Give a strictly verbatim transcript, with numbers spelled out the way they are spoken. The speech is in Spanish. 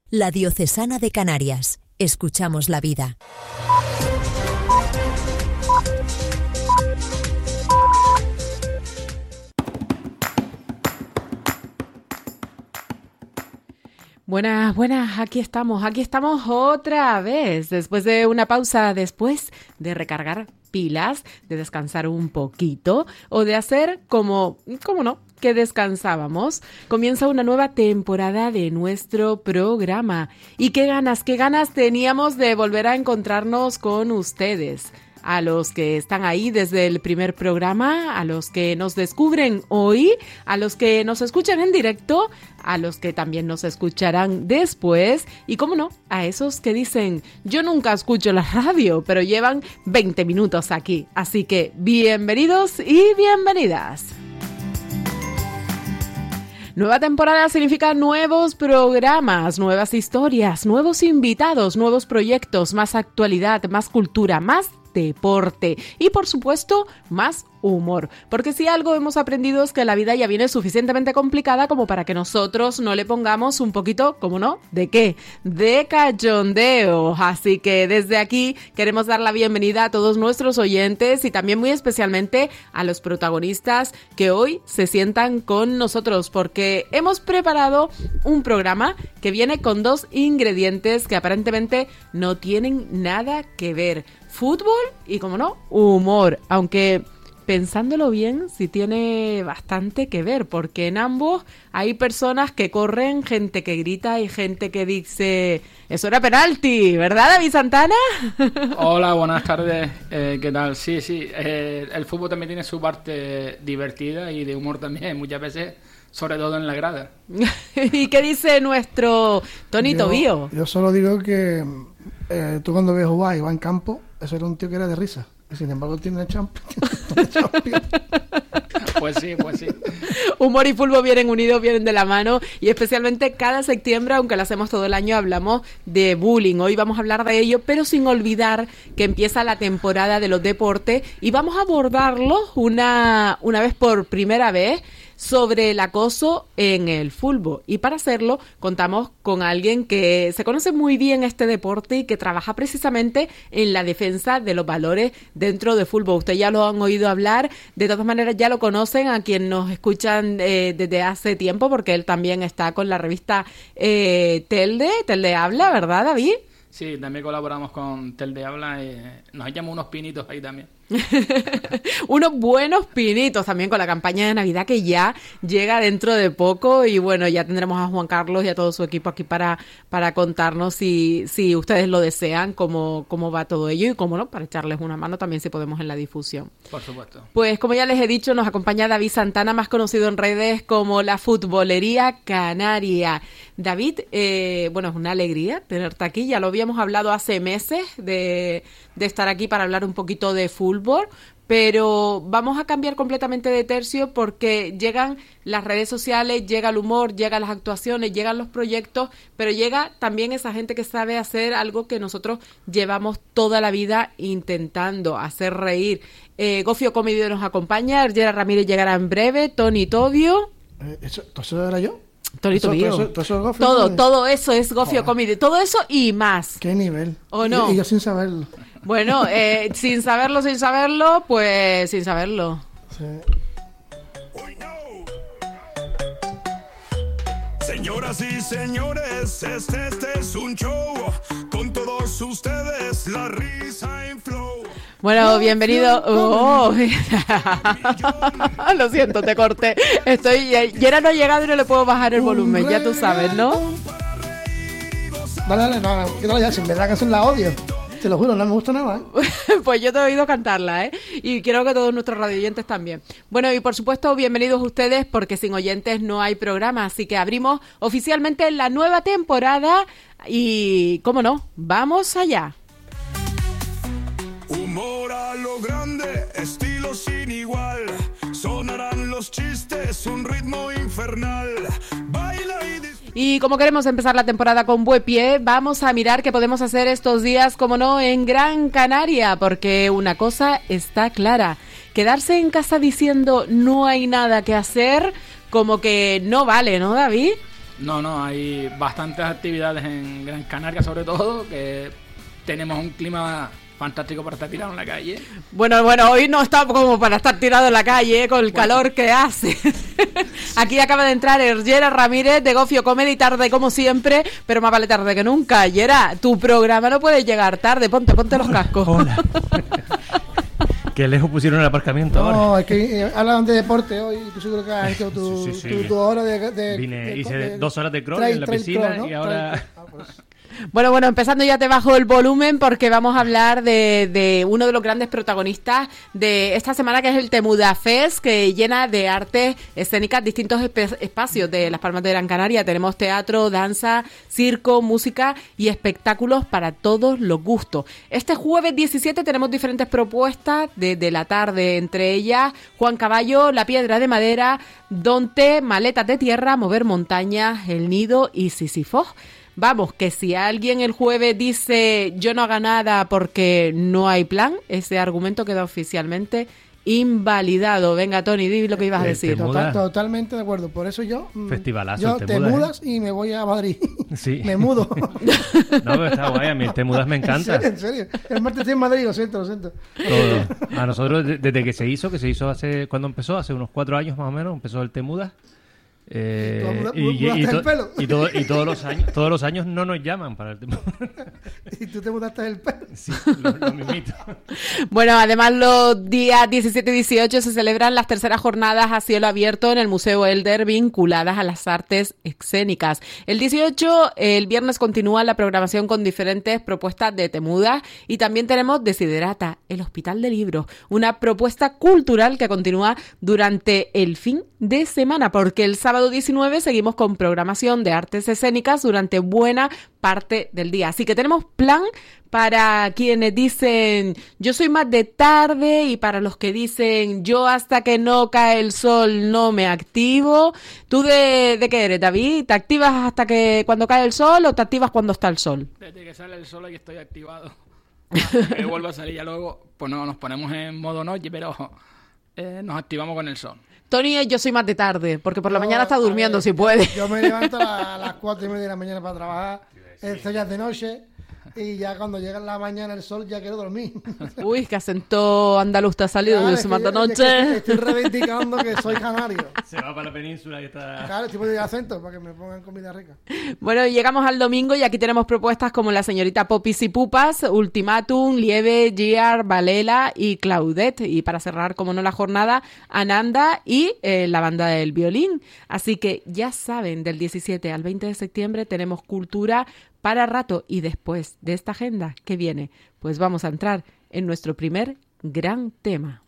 La Diocesana de Canarias. Escuchamos la vida. Buenas, buenas, aquí estamos, aquí estamos otra vez, después de una pausa, después de recargar pilas, de descansar un poquito o de hacer como, ¿cómo no?, que descansábamos. Comienza una nueva temporada de nuestro programa. Y qué ganas, qué ganas teníamos de volver a encontrarnos con ustedes. A los que están ahí desde el primer programa, a los que nos descubren hoy, a los que nos escuchan en directo, a los que también nos escucharán después y, cómo no, a esos que dicen, yo nunca escucho la radio, pero llevan veinte minutos aquí. Así que bienvenidos y bienvenidas. Nueva temporada significa nuevos programas, nuevas historias, nuevos invitados, nuevos proyectos, más actualidad, más cultura, más deporte y, por supuesto, más humor. Porque si algo hemos aprendido es que la vida ya viene suficientemente complicada como para que nosotros no le pongamos un poquito, ¿cómo no?, ¿de qué? De cachondeo. Así que desde aquí queremos dar la bienvenida a todos nuestros oyentes y también muy especialmente a los protagonistas que hoy se sientan con nosotros, porque hemos preparado un programa que viene con dos ingredientes que aparentemente no tienen nada que ver. Fútbol y, como no, humor, aunque pensándolo bien sí tiene bastante que ver, porque en ambos hay personas que corren, gente que grita y gente que dice, eso era penalti, ¿verdad, David Santana? Hola, buenas tardes, eh, ¿qué tal? Sí, sí, eh, el fútbol también tiene su parte divertida y de humor también, muchas veces, sobre todo en la grada. ¿Y qué dice nuestro Tonito Bío? Yo solo digo que eh, tú cuando ves jugar y va en campo, eso era un tío que era de risa. Y sin embargo tiene Champions. Pues sí, pues sí. Humor y fútbol vienen unidos, vienen de la mano. Y especialmente cada septiembre, aunque lo hacemos todo el año, hablamos de bullying. Hoy vamos a hablar de ello, pero sin olvidar que empieza la temporada de los deportes. Y vamos a abordarlo una, una vez por primera vez sobre el acoso en el fútbol. Y para hacerlo contamos con alguien que se conoce muy bien este deporte y que trabaja precisamente en la defensa de los valores dentro del fútbol. Ustedes ya lo han oído hablar, de todas maneras ya lo conocen a quien nos escuchan eh, desde hace tiempo, porque él también está con la revista eh, Telde, Telde Habla, ¿verdad, David? Sí, también colaboramos con Telde Habla y nos echamos unos pinitos ahí también. Unos buenos pinitos también con la campaña de Navidad que ya llega dentro de poco y bueno, ya tendremos a Juan Carlos y a todo su equipo aquí para, para contarnos si, si ustedes lo desean, cómo, cómo va todo ello y cómo no, para echarles una mano también si podemos en la difusión. Por supuesto. Pues como ya les he dicho, nos acompaña David Santana, más conocido en redes como la Futbolería Canaria. David, eh, bueno, es una alegría tenerte aquí, ya lo habíamos hablado hace meses de, de estar aquí para hablar un poquito de fútbol, pero vamos a cambiar completamente de tercio porque llegan las redes sociales, llega el humor, llegan las actuaciones, llegan los proyectos, pero llega también esa gente que sabe hacer algo que nosotros llevamos toda la vida intentando, hacer reír. Eh, Gofio Comedy nos acompaña, Argera Ramírez llegará en breve, Tony Tobio. Eh, ¿Eso, ¿Eso era yo? Tonito Bío. Todo, todo, todo, Gofio, todo, ¿sabes? todo eso es Gofio Comedy, todo eso y más. ¿Qué nivel? ¿O no? Y, y yo sin saberlo. Bueno, eh, sin saberlo, sin saberlo, pues sin saberlo. Sí. Señoras y señores, este, este es un show. Con todos ustedes, la risa en flow. Bueno, bienvenido. Oh. Lo siento, te corté. Estoy, Yera no ha llegado y no le puedo bajar el volumen, ya tú sabes, ¿no? Dale, dale, no, no, ya, si me da la canción la odio. Te lo juro, no me gusta nada, ¿eh? Pues yo te he oído cantarla, ¿eh? Y creo que todos nuestros radioyentes también. Bueno, y por supuesto, bienvenidos ustedes, porque sin oyentes no hay programa. Así que abrimos oficialmente la nueva temporada y, ¿cómo no? ¡Vamos allá! Humor a lo grande, estilo sin igual. Sonarán los chistes, un ritmo infernal. Baila y disfruta. Y como queremos empezar la temporada con buen pie, vamos a mirar qué podemos hacer estos días, como no, en Gran Canaria, porque una cosa está clara: quedarse en casa diciendo no hay nada que hacer, como que no vale, ¿no, David? No, no, hay bastantes actividades en Gran Canaria, sobre todo, que tenemos un clima fantástico para estar tirado en la calle. Bueno, bueno, hoy no está como para estar tirado en la calle, ¿eh? Con el bueno. calor que hace. Aquí acaba de entrar Ergera Ramírez de Gofio Comedy, tarde como siempre, pero más vale tarde que nunca. Yera, tu programa no puede llegar tarde, ponte, ponte los cascos. Hola. Qué lejos pusieron el aparcamiento no, ahora. No, es que eh, hablan de deporte hoy, tú seguro que has hecho tu, sí, sí, tu, sí. tu hora de... de Vine, de, hice de, dos horas de crawl trail, en la trail piscina crawl, ¿no? y ahora... Trail, ah, pues. Bueno, bueno, empezando ya te bajo el volumen porque vamos a hablar de, de uno de los grandes protagonistas de esta semana, que es el Temuda Fest, que llena de artes escénicas distintos espe- espacios de Las Palmas de Gran Canaria. Tenemos teatro, danza, circo, música y espectáculos para todos los gustos. Este jueves diecisiete tenemos diferentes propuestas desde la tarde, entre ellas Juan Caballo, La Piedra de Madera, Donte, Maletas de Tierra, Mover Montañas, El Nido y Sísifos. Vamos, que si alguien el jueves dice yo no haga nada porque no hay plan, ese argumento queda oficialmente invalidado. Venga, Tony, di lo que ibas a decir. Total, totalmente de acuerdo. Por eso yo... Festivalazo, yo te, te mudas, mudas ¿eh? Y me voy a Madrid. Sí. Me mudo. No, pero está guay, a mí el Te Mudas me encanta. ¿En serio? En serio. El martes estoy en Madrid, lo siento, lo siento. Todo. A nosotros, desde que se hizo, que se hizo hace... ¿Cuándo empezó? Hace unos cuatro años más o menos, empezó el Te Mudas. Eh, y, y, y, to, y, todo, y todos los años todos los años no nos llaman para el tema. ¿Y tú te mudaste el pelo? Sí, lo, lo mismito. Bueno, además los días diecisiete y dieciocho se celebran las terceras jornadas a cielo abierto en el Museo Elder vinculadas a las artes escénicas. El dieciocho, el viernes, continúa la programación con diferentes propuestas de Temudas y también tenemos Desiderata, el Hospital de Libros, una propuesta cultural que continúa durante el fin de semana, porque el sábado diecinueve seguimos con programación de artes escénicas durante buena parte del día. Así que tenemos plan para quienes dicen yo soy más de tarde y para los que dicen yo hasta que no cae el sol no me activo. ¿Tú de, de qué eres, David? ¿Te activas hasta que cuando cae el sol o te activas cuando está el sol? Desde que sale el sol aquí estoy activado. Que vuelvo a salir ya luego, pues no, nos ponemos en modo noche, pero eh, nos activamos con el sol. Tony, yo soy más de tarde, porque por la no, mañana está durmiendo ver, si puede. Yo me levanto a las cuatro y media de la mañana para trabajar, esto ya es de noche, y ya cuando llega la mañana el sol ya quiero dormir. Uy, que acento andaluz te ha salido Claro, de su mata noche. noche. Estoy reivindicando que soy canario. Se va para la península y está... Claro, estoy poniendo acento para que me pongan comida rica. Bueno, llegamos al domingo y aquí tenemos propuestas como La Señorita Popis y Pupas, Ultimátum, Lieve, Giar, Valela y Claudette. Y para cerrar, como no, la jornada, Ananda y eh, la banda del violín. Así que ya saben, del diecisiete al veinte de septiembre tenemos cultura para rato. Y después de esta agenda que viene, pues vamos a entrar en nuestro primer gran tema.